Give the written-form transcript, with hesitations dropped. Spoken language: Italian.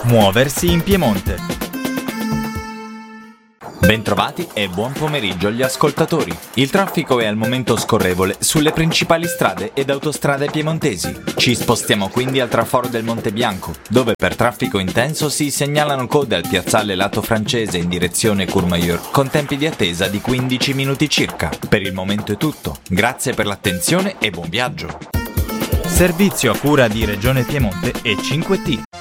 Muoversi in Piemonte. Bentrovati e buon pomeriggio agli ascoltatori. Il traffico è al momento scorrevole sulle principali strade ed autostrade piemontesi. Ci spostiamo quindi al traforo del Monte Bianco, dove per traffico intenso si segnalano code al piazzale lato francese in direzione Courmayeur, con tempi di attesa di 15 minuti circa. Per il momento è tutto. Grazie per l'attenzione e buon viaggio. Servizio a cura di Regione Piemonte e 5T.